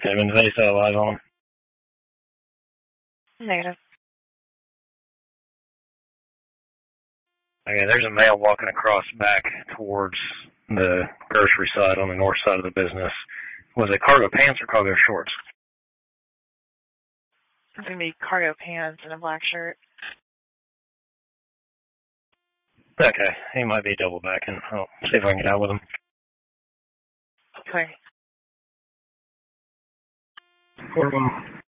Evans, they still alive on? Negative. Okay, there's a male walking across back towards the grocery side on the north side of the business. Was it cargo pants or cargo shorts? It's going to be cargo pants and a black shirt. Okay, he might be double backing. I'll see if I can get out with him. Okay. Quarter one.